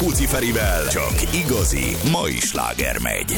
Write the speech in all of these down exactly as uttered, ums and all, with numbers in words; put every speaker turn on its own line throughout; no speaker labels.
Puci Ferivel csak igazi mai sláger megy.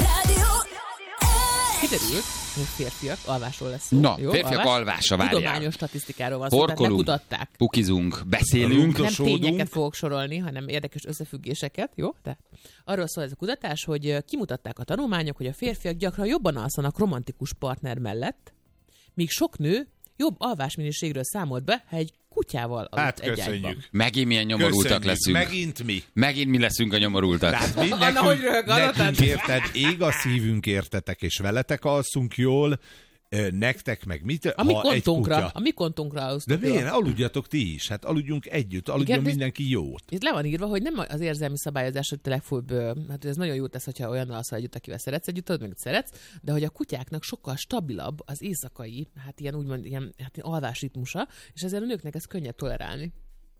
Kiderült, hogy férfiak alvásról lesz szó.
Na,
jó?
férfiak
Alvás?
alvása, várjál.
Tudományos statisztikáról van szó, tehát
Horkolunk,
lekutatták.
pukizunk, beszélünk.
Nem tényeket fogok sorolni, hanem érdekes összefüggéseket, jó? Tehát arról szól ez a kutatás, hogy kimutatták a tanulmányok, hogy a férfiak gyakran jobban alszanak romantikus partner mellett, míg sok nő jobb alvásminőségről számolt be, ha egy kutyával aludt
Hát
egy
köszönjük.
ágyban.
Megint milyen nyomorultak
Köszönjük.
leszünk.
Megint mi.
Megint mi leszünk a nyomorultak.
Tehát mi
Anna, hogy röhög, Anna,
nekünk,
tehát-
nekünk érted, ég a szívünk értetek, és veletek alszunk jól, ö, nektek meg mit?
A mi
ha egy
kontunkra,
kutya.
a mi kontunkra
De
aludtunk.
miért? Aludjatok ti is. Hát aludjunk együtt, aludjon
Igen, de-
mindenki jót.
Itt le van írva, hogy nem az érzelmi szabályozás, hogy te legfőbb, ö, hát ez nagyon jót tesz, hogyha olyan alszol együtt, akivel szeretsz együtt, tudod, meg szeretsz, de hogy a kutyáknak sokkal stabilabb az éjszakai, hát ilyen úgymond ilyen, hát ilyen alvásritmusa, és ezzel a nőknek ez könnyebb tolerálni.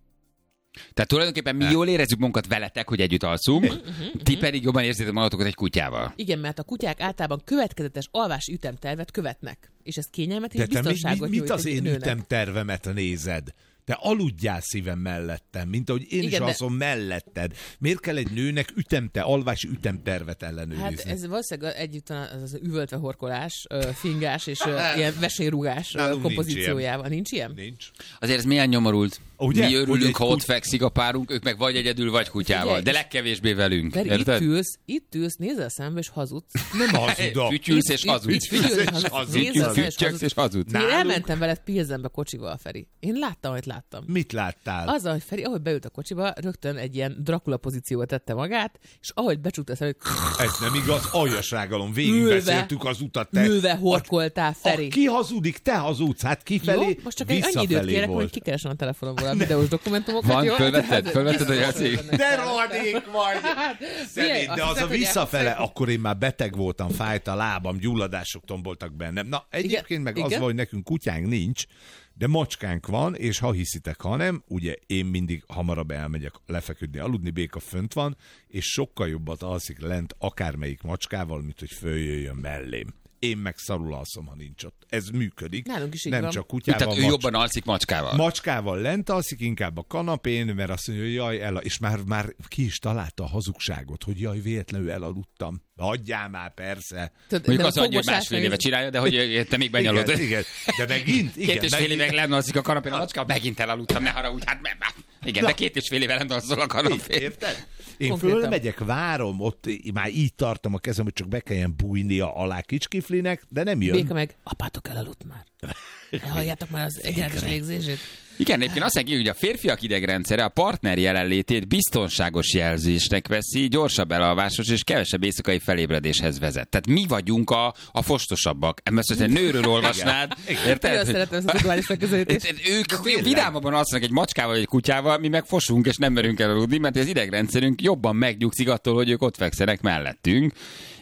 Tehát tulajdonképpen mi jól érezzük magunkat veletek, hogy együtt alszunk, ti pedig jobban érzitek magatokat egy kutyával.
Igen, mert a kutyák általában következetes alvási ütemtervet követnek, és ez kényelmet és
De te mi,
biztonságot
mi, mit
nyújt
az
egy
én
nőnek.
ütemtervemet nézed? Te aludjál szívem mellettem, mint ahogy én
Igen,
is
de-
alszom melletted. Miért kell egy nőnek ütemte, alvási ütemtervet ellenőrizni?
Hát ez valószínűleg együtt van az, az üvöltve horkolás, ö, fingás és ö, ilyen vesélyrúgás ö,
Nálunk nincs
kompozíciójával. Nincs ilyen?
Nincs.
Azért ez milyen nyomorult.
Ugye?
Mi örülünk,
Hogy egy
ha ott
kut-
fekszik a párunk, ők meg vagy egyedül, vagy kutyával.
Figyelj,
De
és-
legkevésbé velünk.
Veri, itt
Érted?
ülsz, itt ülsz, nézel a szembe és hazudsz. Nem
Hazudok.
Fütyülsz és
Itt-
hazudsz.
itt fütyülsz és hazudsz.
hazudsz.
Nézel a szembe és
Fütyöksz
hazudsz.
és hazudsz.
Én
Nálunk-
elmentem veled Pilzenbe kocsival, Feri. Én láttam, amit láttam.
Mit láttál?
Azzal, hogy Feri, ahogy beült a kocsiba, rögtön egy ilyen Dracula pozícióba tette magát, és ahogy becsukta a szemét,
Ez nem igaz, aljasrágalom, végigbeszéltük az utat. Te...
ülve horkoltál, Feri.
A, ki hazudik, te hazudsz, hát kifelé,
Jó, most csak egy annyi időt
visszafelé
kérek, hogy
volt.
kikeresem a telefonomból a videós dokumentumokat.
Van,
jó?
fölvetted?
Hát,
Fölvetted, hogy
biztos,
játszik?
hogy benne.
De rohadék vagy! Szemét,
Figyelj,
de
azt
az a
hiszed, hogy
visszafele,
elfejtem.
akkor én már beteg voltam, fájt a lábam, gyulladások tomboltak bennem. Na, egyébként meg az
igen.
van, hogy nekünk kutyánk nincs, de macskánk van, és ha hiszitek, ha nem, ugye én mindig hamarabb elmegyek lefeküdni, aludni, Béka fönt van, és sokkal jobbat alszik lent akármelyik macskával, mint hogy följöjjön mellém. Én meg szarul alszom, ha nincs ott. Ez működik.
Nálunk is így
nem
van.
csak kutyával,
Tehát ő
macs-
jobban alszik macskával.
Macskával lent alszik, inkább a kanapén, mert azt mondja, hogy jaj, el, és már, már ki is találta a hazugságot, hogy jaj, véletlenül elaludtam. Hagyjál már, persze.
Tudod,
Mondjuk
de
azt mondja, hogy
fogmosás
másfél
meg-
éve csinálja, de hogy te még benyalod.
Igen, igen. De megint, igen.
Két és fél
megint-
évig lenne alszik a kanapén a macska, megint elaludtam, ne haragudj, hát me- me- igen, de két és fél éve lenne alszol a kanapén.
Érted? Én
Konkrétan.
fölmegyek, várom, ott már így tartom a kezem, hogy csak be kelljen bújnia alá kicskiflinek, de nem jön.
Béka meg, apátok elaludt már. Halljátok már az egyenes légzését.
Igen, egyébként azt mondja, hogy a férfiak idegrendszere a partner jelenlétét biztonságos jelzésnek veszi, gyorsabb elalvásos és kevesebb éjszakai felébredéshez vezet. Tehát mi vagyunk a, a fostosabbak. Mert azt mondja, nőről olvasnád,
Nagyon
érted?
szeretem ezt a szexuális megközelítést.
Ők vidámabban alszanak egy macskával vagy egy kutyával, mi meg fosunk és nem merünk elaludni, mert az idegrendszerünk jobban megnyugszik attól, hogy ők ott fekszenek mellettünk,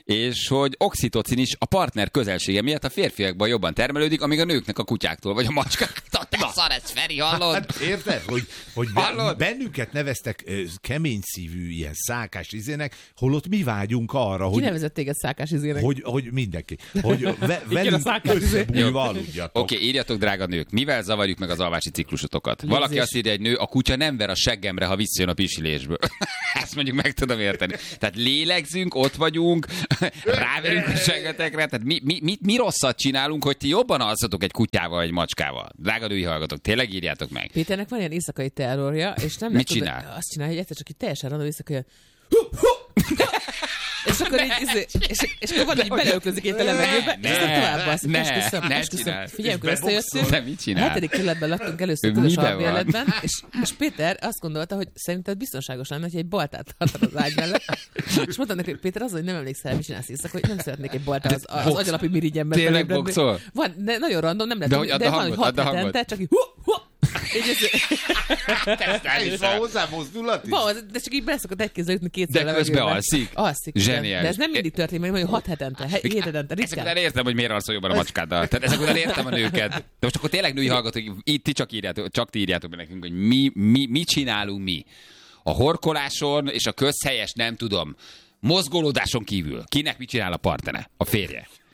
és hogy oxitocin is a partner közelsége miatt a férfiakban jobban termelődik, amíg a nőknek a kutyáktól vagy a macskáktól. Te szar ez, Feri, hallod?
Hát érted, hogy, hogy
Hallod?
bennünket neveztek ö, kemény szívű, ilyen szákás izének, holott mi vágyunk arra,
Ki
hogy,
nevezett téged szákás izének?
hogy, hogy mindenki, hogy ve,
a
velünk
szákás izé.
összebújva aludjatok.
Oké, okay, írjatok, drága nők, mivel zavarjuk meg az alvási ciklusotokat? Valaki
Légzés.
azt írja, egy nő, a kutya nem ver a seggemre, ha visszajön a pisilésből. Ezt mondjuk meg tudom érteni. Tehát lélegzünk, ott vagyunk, ráverünk a seggetekre, tehát mi, mi, mi, mi rosszat csinálunk, hogy ti jobban alszatok egy kutyával, egy macskával? Drága női hallgatók, tényleg írjátok meg.
Péternek van ilyen éjszakai terrorja, és nem
Mit
lehet
csinál?
tudni- azt csinálja, hogy egyszer csak így teljesen random éjszaka ilyen és akkor így, izé- és, és akkor van, hogy beleöklözik egy a levegőbe, és aztán tovább alszik.
ne,
Esküszöm,
ne
esküszöm.
csináld.
Figyelj, amikor
És
összejöttünk,
De mit
a
csinál?
hetedik kerületben laktunk először
Ő
tudós
miben
albérletben, és, és Péter azt gondolta, hogy szerinted biztonságos lenne, hogy egy baltát tartod az ágy mellett. És mondtam neki, hogy Péter, az, hogy nem emlékszel, mit csinálsz éjszaka, hogy nem szeretnék egy baltát az, az
box-
agyalapi mirigyemben
Tényleg
belébredni.
boxol?
Van, de nagyon random, nem lehet,
De
de,
hogy add
de
a
van, hogy
hangot,
hat
add a hangot.
hetente, csak így hu, hu, így ez,
És van hozzá mozdulat is?
van, de csak így beszokott egy kézzel ütni kétszer
De
a
közben
levegőben.
alszik?
Alszik, igen.
Zseniális.
De ez nem mindig történik, meg mondjuk hat hetente, he- hét hetente,
Ezek
ritkán.
után értem, hogy miért alszol jobban a macskáddal. Tehát ezek után értem a nőket. De most akkor tényleg női hallgatók, itt ti csak írjátok, csak ti írjátok be nekünk, hogy mi, mi, mi csinálunk mi. A horkoláson és a közhelyes, nem tudom, mozgolódáson kívül. Kinek mit csinál a partnere? A férje.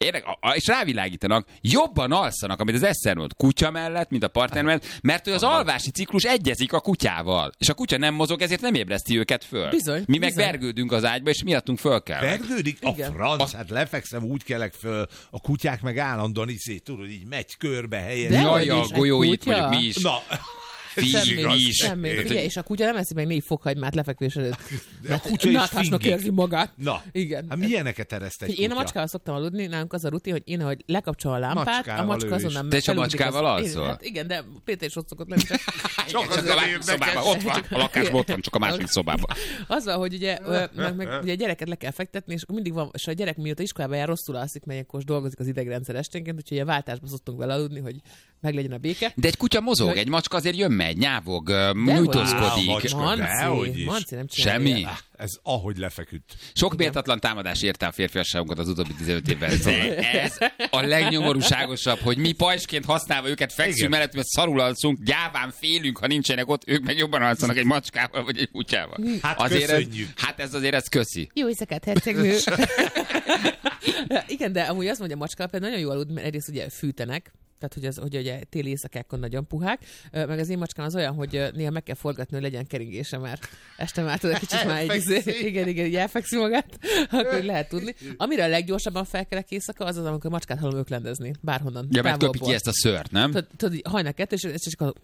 Érek, és rávilágítanak, jobban alszanak, amit az Eszter mondott, kutya mellett, mint a partner mellett, mert ő az alvási ciklus egyezik a kutyával. És a kutya nem mozog, ezért nem ébreszti őket föl.
Bizony,
Mi meg
bizony.
vergődünk az ágyba, és miattunk föl kell.
Vergődik a
Igen.
franc, hát lefekszem, úgy kelek föl, a kutyák meg állandóan izé, tudod, így megy körbe helyen.
De
Jaj,
hogy
a
is, egy
golyóit
kutya?
mondjuk mi is.
Na,
Fi,
Semmi,
mi is.
semmi.
Tehát,
Figyelj, és a kutya nem eszi meg négy fokhagymát lefekvés előtt.
de a kutya is
Náthásnak
fingik.
érzi magát.
Na,
Igen.
hát milyeneket ereszt egy
Én a
kutya?
macskával szoktam aludni, nálunk az a rutin, hogy én, ahogy lekapcsolom a lámpát,
Macskával
a macska
ő is.
azonnal
Te is a
felugrik
macskával
az-
alszol?
Én- Hát igen, de Péter is ott szokott lenni. Csak,
Csak az
Csak a másik
érdekes.
szobában, ott van, a lakásban ott van, csak a másik szobában.
az van, hogy ugye, ö, meg, meg, ugye a gyereket le kell fektetni, és akkor mindig van, és a gyerek mióta iskolába jár, rosszul alszik, mert ilyenkor dolgozik az idegrendszer esténként, úgyhogy a váltásba szoktunk vele aludni, hogy meglegyen a béke.
De egy kutya mozog,
Hogy-
egy macska azért jön megy, nyávog, ö,
Dehogy.
nyújtózkodik.
Á, macska. Dehogy
Manci,
is.
Manci nem csinálja.
Semmi?
ilyet.
Ez ahogy lefeküdt.
Sok méltatlan támadás érte a férfiasságunkat az utóbbi tizenöt évben. De ez a legnyomorúságosabb, hogy mi pajsként használva őket fekszünk
Igen.
mellett, mert szarul alszunk, gyáván félünk, ha nincsenek ott, ők meg jobban alszanak egy macskával vagy egy kutyával.
Hát
azért ez,
köszönjük.
hát ez azért ez köszi.
Jó éjszakát, hercegnő! Igen, de amúgy azt mondja, a macska például nagyon jó aludni, mert egyrészt ugye fűtenek, tehát hogy, az, hogy ugye téli éjszakákon nagyon puhák, Ö, meg az én macskám az olyan, hogy ö, néha meg kell forgatni, hogy legyen keringése, mert este már tudod, kicsit már egy, izé- igen, igen, így elfekszi magát, akkor lehet tudni. Amire a leggyorsabban felkelek éjszaka, az az, amikor a macskát hallom öklendezni, bárhonnan.
Ja, mert köpi
távolból.
ki ezt a szőrt, nem?
Tudod, tudod, így hajnal kettő, és és csak a...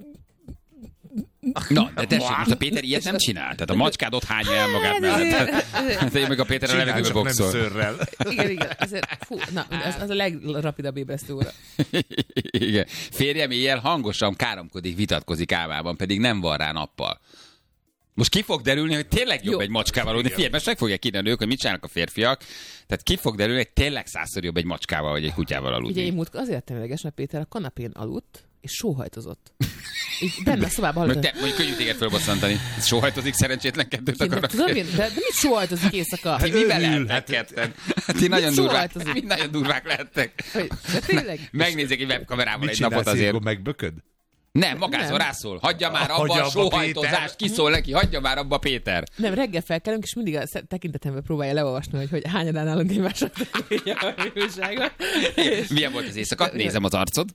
Na, de tessék, most a Péter ilyet nem csinál. Tehát a macskád ott hányja el magát mellett. Hát én meg a Péter a
Csinál,
levegőbe
csak nem
boxol.
szőrrel.
Igen, igen, ezért, fú, na, az, az a legrapidabb ébresztő óra.
Igen. Férjem éjjel hangosan káromkodik, vitatkozik álmában, pedig nem van rá nappal. Most ki fog derülni, hogy tényleg jobb
Jó.
egy macskával aludni. Figyelj, most meg fogják kínálni ők, hogy mit csinálnak a férfiak. Tehát ki fog derülni, hogy tényleg százszor jobb egy macskával vagy egy kutyával aludni.
Ugye én múlt azért temeleges, mert Péter a kanapén aludt, és sóhajtozott. Így benne a szobában
Mert
aludt.
te, mondjuk könnyű téged fölbosszantani. Sóhajtozik szerencsétlen kettőt
Én nem
akarnak.
tudom, én, de, de mit sóhajtozik éjszaka?
Ti mivel
Örül,
lehettek
hát-
ketten? Ti nagyon durvák,
sóhajtozik?
mi nagyon durvák lehettek.
Hogy- De tényleg?
Megnézzek egy webkamerával
Mit
egy napot
csinálsz,
azért.
Ilyenkor megbököd?
Nem, magázva
Nem.
rászól. Hagyja már abba
Hagyja
a
abba,
sóhajtozást, kiszól neki, hagyja már abba Péter.
Nem, reggel felkelünk, és mindig a sze- tekintetembe próbálja leolvasni, hogy, hogy hányadán állunk egymásra a újságot.
Milyen volt az éjszaka? Nézem az arcod.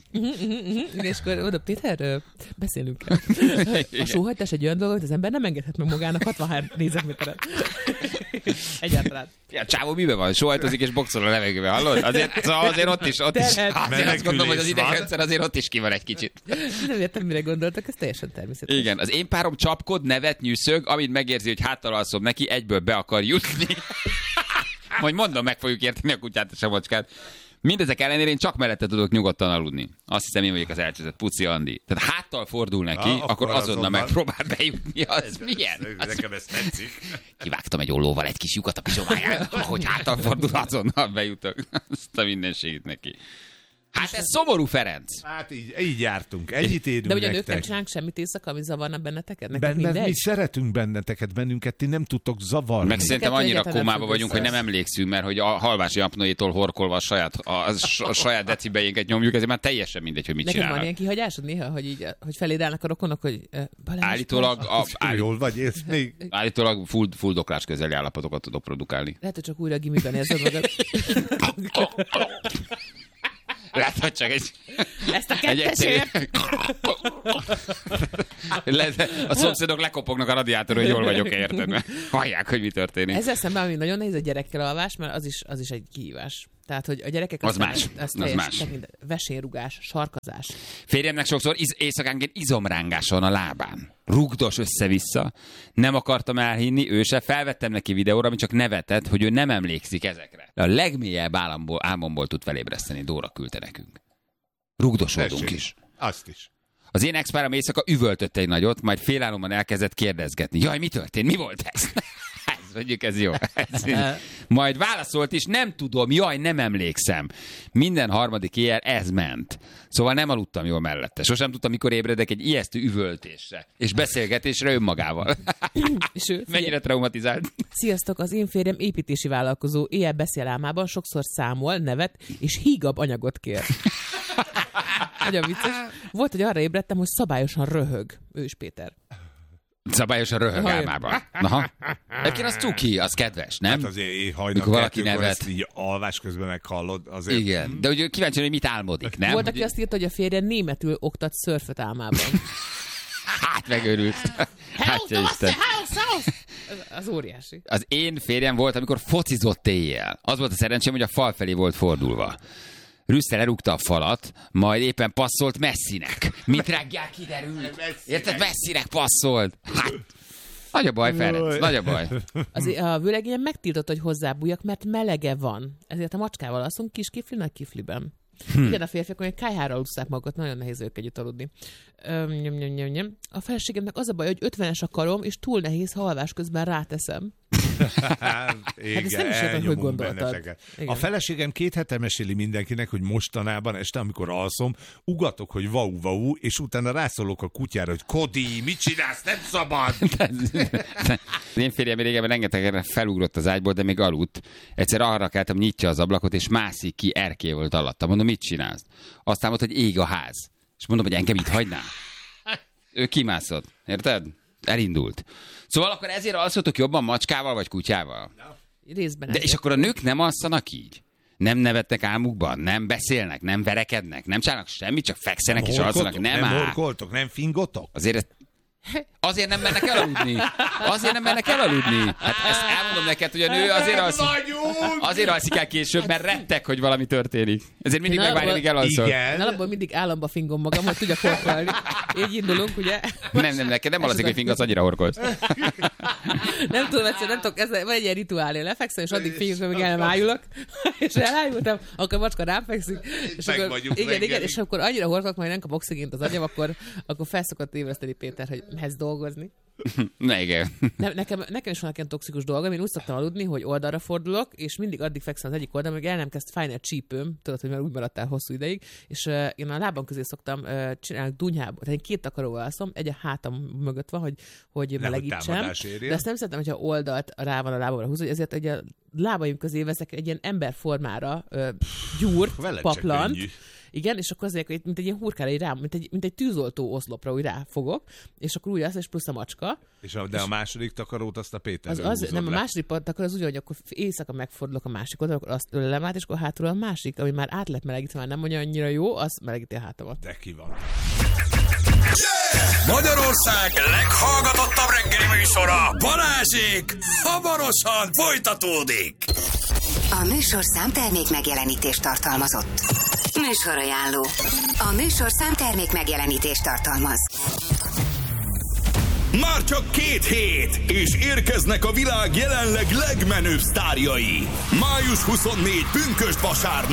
És akkor oda, Péter, ö, beszélünk kell. A sóhajtás egy olyan dolog, hogy az ember nem engedhet meg magának hatvanhárom négyzetméteren. Egyáltalán.
Ja, csávó miben van? Sóhajtozik és boxol a levegőbe, hallod? Azért, szóval azért ott is, ott is.
Terhet.
Azért azt gondolom, hogy az
Menekülés van.
idegrendszer azért ott is ki van egy kicsit.
Nem értem, mire gondoltak, ez teljesen természetes.
Igen, az én párom csapkod, nevet, nyűszög, amint megérzi, hogy háttal alszom neki, egyből be akar jutni. Majd mondom, meg fogjuk érteni a kutyát és a macskát. Mindezek ellenére én csak mellette tudok nyugodtan aludni. Azt hiszem, én vagyok az elcseszett Puci Andi. Tehát háttal fordul neki,
Ah,
akkor,
akkor
azonnal
azonnal.
megpróbál bejutni. Az milyen? Az...
Nekem ez tetszik.
Kivágtam egy ollóval egy kis lyukat a pizsomáján, hogy háttal fordul, azonnal bejutok. Azt a mindenségét neki. Hát ez szomorú, Ferenc.
Hát így, így jártunk. Ennyit érünk
De ugye a nők nem
nektek.
csinálnak semmit éjszaka, ami zavarna benneteket? Nektek
Ben, mert mi
mindegy?
szeretünk benneteket, bennünket ti nem tudtok zavarni.
Meg szerintem
Kettő
annyira
egyáltalán
kómába
nem
vagyunk, hogy
függ
nem emlékszünk, mert hogy a halvási apnoétól horkolva a saját, a, a, a saját decibejénket nyomjuk, ezért már teljesen mindegy, hogy mit
Neked van
csinálnak.
ilyen kihagyásod néha, hogy így, hogy feléd állnak a rokonok, hogy uh, Balázs,
Állítólag, a, állí,
Jól vagy, élsz még?
állítólag full, full doklás közeli állapotokat tudok produkálni.
lehet, hogy csak újra a gimiben érzed magad.
Lehet, hogy csak egy...
Ezt a
egy
kettesért!
Le- a szomszédok lekopognak a radiátor, hogy jól vagyok, érted? Mert hallják, hogy mi történik.
Ezzel szemben, ami nagyon nehéz a gyerekkel alvás, mert az is, az is egy kihívás. Tehát, hogy a gyerekek...
Az
aztán-
más.
Az,
Az
teljes
más.
tekintet- Vesérrugás, sarkazás.
Férjemnek sokszor iz- éjszakánként izomrángása van a lábán. Rugdos össze-vissza. Nem akartam elhinni, ő se. Felvettem neki videóra, ami csak nevetett, hogy ő nem emlékszik ezekre. De a legmélyebb álomból, álmomból tud felébreszteni. Dóra küldte nekünk. Rugdosodunk
Tessék.
is.
Azt is.
Az én ex-párom éjszaka üvöltött egy nagyot, majd félálomban elkezdett kérdezgetni. Jaj, mi történt? Mi volt ez? ez mondjuk, ez jó. Ez, majd válaszolt is, nem tudom, jaj, nem emlékszem. Minden harmadik éjjel ez ment. Szóval nem aludtam jól mellette. Sosem tudtam, mikor ébredek egy ijesztő üvöltésre és beszélgetésre önmagával.
És ő,
Mennyire traumatizált.
Sziasztok, az én férjem építési vállalkozó, éjjel beszél álmában, sokszor számol, nevet, és hígabb anyagot kér. Nagyon vicces. Volt, hogy arra ébredtem, hogy szabályosan röhög. Ő is Péter.
Szabályosan röhög álmában. Aha. Egyébként az cuki, az kedves, nem?
Hát azért hajnal
Mikor valaki
kettőkor
nevet.
ezt így alvás közben meghallod. Azért...
Igen, de ugye kíváncsi, hogy mit álmodik, nem?
Volt, aki azt írta, hogy a férje németül oktat szörföt álmában.
Hát megőrült. Hát, Isten.
Az, az óriási.
Az én férjem volt, amikor focizott éjjel. Az volt a szerencsém, hogy a fal felé volt fordulva. Rüsszel lerúgta a falat, majd éppen passzolt Messinek. Mint reggel kiderült. Érted? Messinek passzolt. Hát, nagy a baj, Ferenc, nagy a baj.
Az, a vőlegényem megtiltott, hogy hozzábújjak, mert melege van. Ezért a macskával alszunk kis kifli, nagy kifliben. Hm. Igen, a férfiak olyan kályhára alusszák magukat, nagyon nehéz ők együtt aludni. Öm, nyom, nyom, nyom, nyom. A feleségemnek az a baj, hogy ötvenes a karom, és túl nehéz, ha alvás közben ráteszem.
Hát, igen,
hát ezt nem is értem, hogy gondoltad.
A feleségem két hete meséli mindenkinek, hogy mostanában este, amikor alszom, ugatok, hogy vau-vau, és utána rászólok a kutyára, hogy Kodi, mit csinálsz, nem szabad!
Én férjem régebben rengetegre felugrott az ágyból, de még aludt. Egyszer arra keltem, nyitja az ablakot, és mászik ki, erkély volt alatta. Mondom, mit csinálsz? Aztán mondta, hogy ég a ház. És mondom, hogy engem itt hagynál. Ő kimászott, érted? Elindult. Szóval akkor ezért alszotok jobban macskával vagy kutyával?
Részben.
De és akkor a nők nem alszanak így? Nem nevetnek álmukban? Nem beszélnek? Nem verekednek? Nem csinálnak semmit? Csak fekszenek és alszanak? Nem,
nem
áll.
horkoltok? Nem fingotok?
Azért ezt... Azért nem mennek elaludni. Azért nem mennek elaludni. Hát ezt elmondom neked, hogy a nő azért alszik. Azért alszik el később, mert rettek, hogy valami történik. Ezért mindig
Na,
megvárja, míg elalszol.
Igen.
Na, abból mindig államba fingom magam, hogy tudjak horkolni. Így indulunk, ugye?
Nem, nem, neked nem alszik, hogy fingasz, annyira horkolsz.
Nem tudom, egyszer, nem tudok, ez van egy ilyen rituálé, lefekszem, és addig fingok, amíg el nem ájulok. És elájultam, akkor a macska rám fekszik. És
Meg
akkor,
vagyunk
igen, igen,
reggelig.
és akkor annyira horkolok, majd nem kap oxigént az agyam, akkor, akkor felszokott ébreszteni Péter, hogy mehetsz dolgozni.
Na igen.
Ne, nekem, nekem is vannak ilyen toxikus dolgom, én úgy szoktam aludni, hogy oldalra fordulok, és mindig addig fekszem az egyik oldalon, hogy el nem kezd fájni a csípőm, tudod, hogy már úgy maradtál hosszú ideig, és uh, én a lábam közé szoktam uh, csinálni dunyhába, tehát én két takaróval alszom, egy a hátam mögött van, hogy, hogy melegítsem, de ezt nem szeretem, hogyha oldalt rá van a lábamra húzva, ezért egy a lábaim közé veszek egy ilyen emberformára uh, gyúrt, paplant. Igen, és akkor azért, hogy mint egy ilyen hurkára, így rá, mint egy, mint egy tűzoltó oszlopra úgy ráfogok, és akkor úgy az, és plusz a macska.
És a, de a második takarót azt a Péterre
az, az, nem,
le.
a második takar az úgy, hogy akkor éjszaka megfordulok a másik oldalra, akkor azt ölelem át, és akkor hátul a másik, ami már át lett melegítve, már nem mondja annyira jó, az melegíti a hátamat.
De ki van.
Yeah! Magyarország leghallgatottabb reggeli műsora, Balázsék, hamarosan folytatódik.
A műsorszám termék megjelenítést tartalmazott. Műsorajánló. A műsorszám termék megjelenítést tartalmaz.
Már csak két hét, és érkeznek a világ jelenleg legmenőbb sztárjai. május huszonnégy pünkösd vasárnap.